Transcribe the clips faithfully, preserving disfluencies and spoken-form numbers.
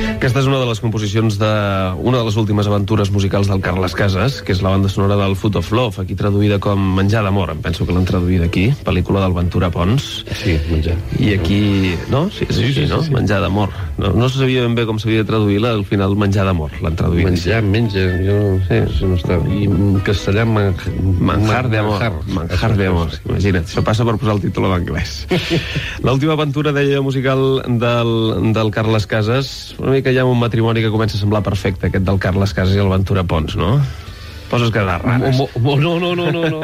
Aquesta és una de les composicions de una de les últimes aventures musicals del Carles Casas, que és la banda sonora del Food of Love, aquí traduïda com Menjar d'amor, em penso que l'han traduïda aquí, pel·lícula del Ventura Pons. Sí, menjar. I aquí, no? Sí, és Sí, així, sí, no? sí, sí. Menjar d'amor. No, no se sabia ben bé com s'havia de traduir-la, al final Menjar d'amor, l'han traduït. Menjar, menja, jo no sé si no està... I en castellà, man... Manjar de amor. Manjar de amor. Imagina't, això passa per posar el títol en anglès. L'última aventura, deia, musical del, del Carles Casas, una mica ja un matrimoni que comença a semblar perfecte, aquest del Carles Casas i el Ventura Pons, no? Poses cares rares. Mo, mo, no, no, no, no. no.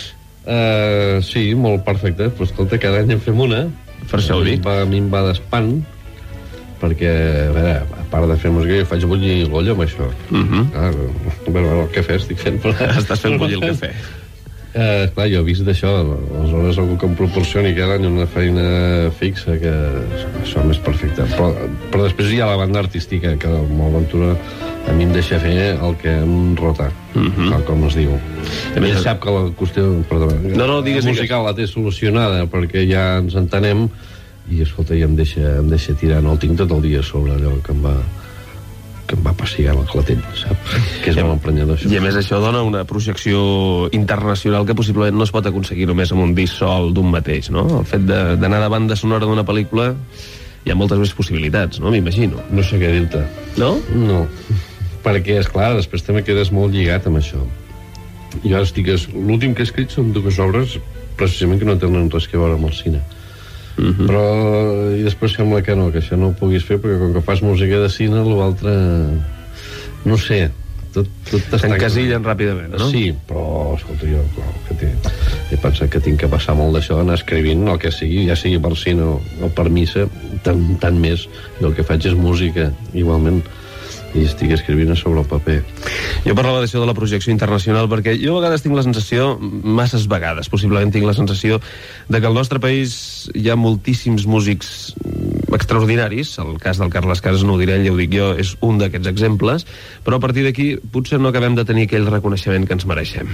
uh, sí, molt perfecte. Però escolta, cada any en fem una. Per això ho dic. Va, a mi em va d'espant, perquè, a veure, a part de fer música, jo faig bullir l'olla amb això. Uh -huh. Ah, bueno, el cafè estic fent... Però... Estàs fent bullir el cafè. Eh, clar, jo he vist d'això, aleshores algú que em proporcioni cada any una feina fixa, que això més perfecte. Però, però després hi ha la banda artística, que amb l'aventura a mi em deixa fer el que em rota, uh -huh. tal com es diu. A mi sap que la qüestió, perdó, no, no, digues, la musical la té solucionada, perquè ja ens entenem, i escolta, ja em deixa, em deixa tirar, no el tinc tot el dia sobre allò que em va... que em va passegar el clatell, saps? Que és molt emprenyador, això. I a més això dona una projecció internacional que possiblement no es pot aconseguir només amb un disc sol d'un mateix, no? El fet d'anar de banda sonora d'una pel·lícula hi ha moltes més possibilitats, no? M'imagino. No sé què dir-te. No? No. Perquè, esclar, després també quedes molt lligat amb això. Jo ara estic... L'últim que he escrit són dues obres precisament que no tenen res que veure amb el cine. Uh -huh. Però i després sembla que no, que això no ho puguis fer perquè com que fas música de cine l'altre, no sé, tot, tot t'encasillen ràpidament, no? Sí, però escolta, jo clar, que té, he pensat que tinc que passar molt d'això, anar escrivint el que sigui, ja sigui per cine o, o per missa, tant, tant més. Jo el que faig és música igualment, i estic escrivint sobre el paper. Jo parlava d'això de la projecció internacional perquè jo a vegades tinc la sensació, masses vegades possiblement tinc la sensació de que al nostre país hi ha moltíssims músics extraordinaris. El cas del Carles Casas, no ho diré, ja ho dic jo, és un d'aquests exemples, però a partir d'aquí potser no acabem de tenir aquell reconeixement que ens mereixem.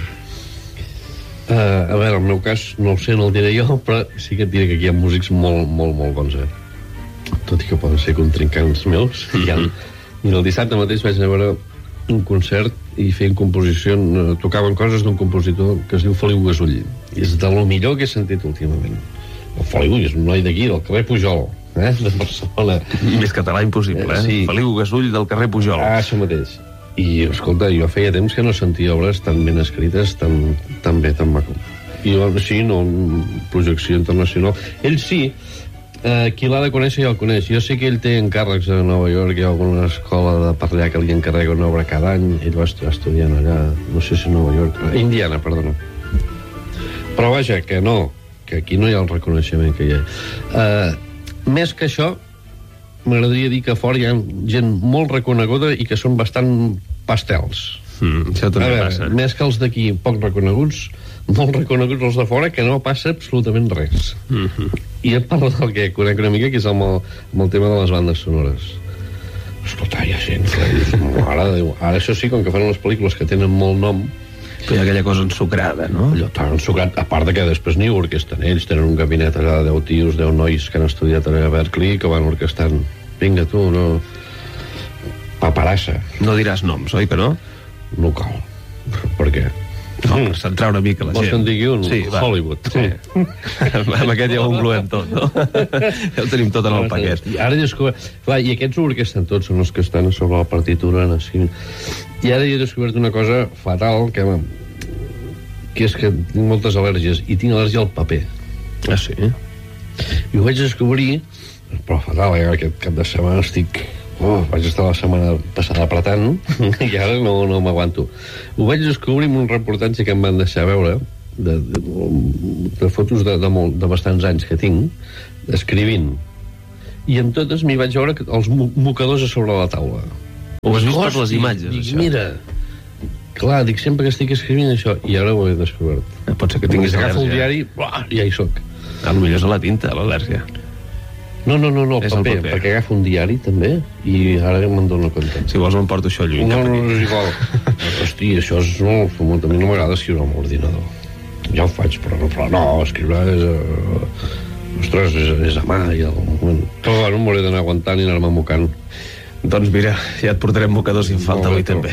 Uh, a veure, el meu cas no ho sé, no el diré jo, però sí que et diré que aquí hi ha músics molt, molt, molt bons, eh? Tot i que poden ser contrincants meus, hi ha... I el dissabte mateix vaig anar a veure un concert i feien composició, tocaven coses d'un compositor que es diu Feliu Gasull, i és de lo millor que he sentit últimament. El Feliu és un noi d'aquí, del carrer Pujol, eh, de Barcelona. Més català impossible, eh? Sí. Feliu Gasull del carrer Pujol. Ah, això mateix. I, escolta, jo feia temps que no sentia obres tan ben escrites, tan, tan bé, tan maco. I sí, no, projecció internacional. Ell sí, Eh, qui l'ha de conèixer ja el coneix. Jo sé que ell té encàrrecs a Nova York, hi ha alguna escola de per allà que li encarrega una obra cada any, ell va estar estudiant allà, no sé si a Nova York, a Indiana, perdona. Però vaja, que no, que aquí no hi ha el reconeixement que hi ha. Eh, més que això, m'agradaria dir que fora hi ha gent molt reconeguda i que són bastant pastels. Mm, això també veure, passa. Més que els d'aquí poc reconeguts, molt reconeguts els de fora, que no passa absolutament res. Mm-hmm. I et parlo del que conec una mica, que és amb el, amb el tema de les bandes sonores. Escolta, hi ha gent que dius, mare de Déu. Ara això sí, com que fan unes pel·lícules que tenen molt nom, però hi ha aquella cosa ensucrada, no? allò tan ensucrat, a part de que després n'hi orquesten ells, tenen un gabinet allà de deu tios, deu nois que han estudiat a Berkeley, que van orquestant. Vinga, tu, no... Paparassa. No diràs noms, oi que no? No cal. Per què? No, per centrar una mica la Vols gent. que en digui un? Sí, va. Hollywood. Sí. Amb aquest ja ho engloem tot, no? Ja ho tenim tot en el paquet. I ara he descobert... Clar, i aquests orquesten tots, són els que estan sobre la partitura. No? I ara he descobert una cosa fatal, que, que és que tinc moltes al·lèrgies, i tinc al·lèrgia al paper. Ah, sí? I ho vaig descobrir, però fatal, eh? Aquest cap de setmana estic... Oh, vaig estar la setmana passada apretant i ara no, no m'aguanto. Ho vaig descobrir en un reportatge que em van deixar veure de, de, de fotos de, de, molt, de bastants anys que tinc escrivint, i en totes m'hi vaig veure els mocadors a sobre la taula. Ho has vist per les imatges, dic, això? Mira, clar, dic sempre que estic escrivint això, i ara ho he descobert. Eh, pot ser que tinguis agafo el al·lèrgia. diari, uah, ja hi soc. A lo millor és a la tinta, l'al·lèrgia. No, no, no, no, el És el paper, paper. perquè agafo un diari també, i ara me'n dono compte. Si vols m'emporto això lluny. No, cap no, aquí. no, és igual. Hosti, això és molt... A mi no m'agrada escriure amb l'ordinador. Ja ho faig, però no, però no escriure és... Uh, ostres, és, és a mà. I el, bueno, però bueno, m'hauré d'anar aguantant i anar-me mocant. Doncs mira, ja et portarem mocadors si en falta avui també.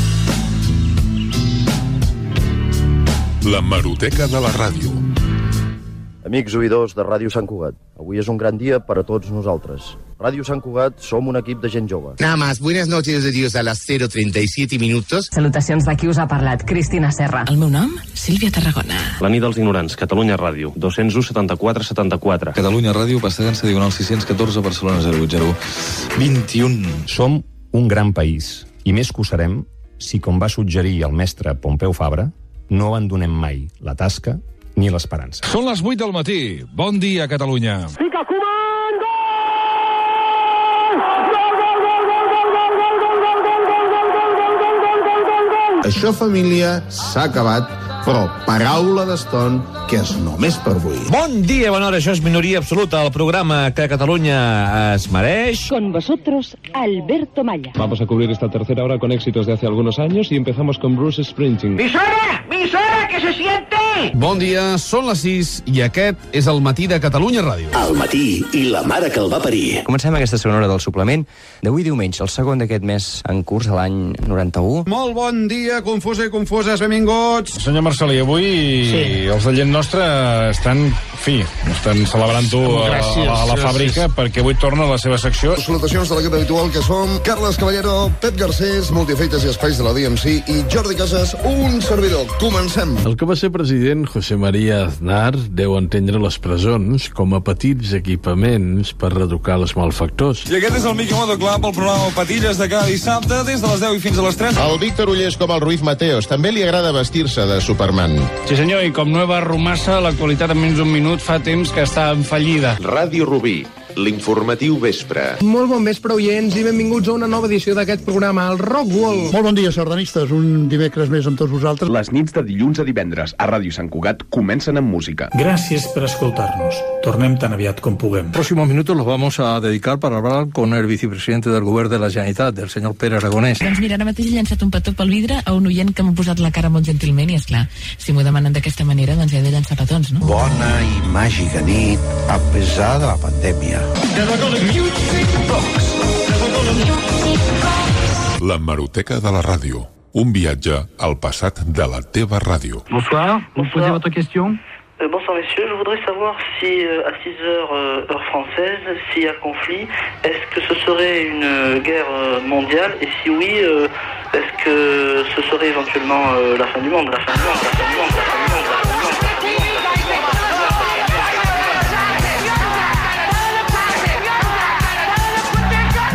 L'hemeroteca de la ràdio. Amics oïdors de Ràdio Sant Cugat, avui és un gran dia per a tots nosaltres. Ràdio Sant Cugat som un equip de gent jove. Nada más, buenas noches de Dios a las cero treinta y siete minutos. Salutacions de qui us ha parlat, Cristina Serra. El meu nom, Sílvia Tarragona. La nit dels ignorants, Catalunya Ràdio, dos-cents u setanta-quatre setanta-quatre. Catalunya Ràdio, Passegança Diagonal sis-cents catorze, Barcelona zero vuit zero vint-i-un. Som un gran país, i més que ho serem si, com va suggerir el mestre Pompeu Fabra, no abandonem mai la tasca ni l'esperança. Són les vuit del matí. Bon dia, Catalunya. Fica Koeman! Això, família, s'ha acabat, però paraula d'Eston, que és només per avui. Bon dia, bona hora, això és Minoria Absoluta, el programa que Catalunya es mereix. Con vosotros, Alberto Malla. Vamos a cubrir esta tercera hora con éxitos de hace algunos años y empezamos con Bruce Springsteen. ¡Visora! ¡Visora, que se siente! Bon dia, són les sis i aquest és el matí de Catalunya Ràdio. El matí i la mare que el va parir. Comencem aquesta segona hora del suplement d'avui diumenge, el segon d'aquest mes en curs de l'any noranta-u. Molt bon dia, confusa i confoses, benvinguts. Senyor Marcelí, avui sí. Els de gent nostra estan, fi, estan celebrant-ho a, a, a la fàbrica gràcies. Perquè avui torna a la seva secció. Salutacions de l'equip habitual que som Carles Caballero, Pep Garcés, Multifeites i Espais de la D M C i Jordi Casas, un servidor. Comencem. El que va ser president José María Aznar deu entendre les presons com a petits equipaments per reeducar els malfactors. I aquest és el Miqui Modo Club, el programa Patilles de cada dissabte des de les deu i fins a les tres. El Víctor Uller és com el Ruiz Mateos, també li agrada vestir-se de Superman. Sí senyor, i com Nueva Rumassa, l'actualitat en menys d'un minut fa temps que està en fallida. Ràdio Rubí, l'informatiu vespre. Molt bon vespre, oients, i benvinguts a una nova edició d'aquest programa, el Rock World. Molt bon dia, sardanistes, un dimecres més amb tots vosaltres. Les nits de dilluns a divendres a Ràdio Sant Cugat comencen amb música. Gràcies per escoltar-nos. Tornem tan aviat com puguem. Próximos minutos los vamos a dedicar para hablar con el vicepresidente del Govern de la Generalitat, del senyor Pere Aragonès. Doncs mira, ara mateix he llançat un petó pel vidre a un oient que m'ha posat la cara molt gentilment i, esclar, si m'ho demanen d'aquesta manera, doncs he de llançar petons, no? Bona i màgica nit, a pesar de la pandèmia. L'hemeroteca de la ràdio. Un viatge al passat de la teva ràdio. Bonsoir, vous posez votre question? Euh, bonsoir messieurs, je voudrais savoir si euh, à six heures euh, heure française, s'il y a conflit, est-ce que ce serait une euh, guerre euh, mondiale et si oui, euh, est-ce que ce serait éventuellement euh, la fin du monde, la fin du monde, la fin du monde.